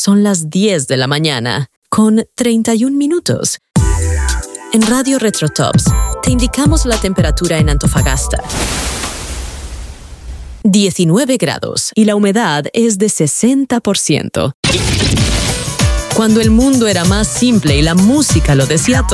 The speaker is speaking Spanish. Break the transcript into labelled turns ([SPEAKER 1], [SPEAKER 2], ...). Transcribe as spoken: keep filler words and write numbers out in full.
[SPEAKER 1] son las diez de la mañana, con treinta y un minutos. En Radio Retrotops te indicamos la temperatura en Antofagasta. diecinueve grados y la humedad es de sesenta por ciento. Cuando el mundo era más simple y la música lo decía todo,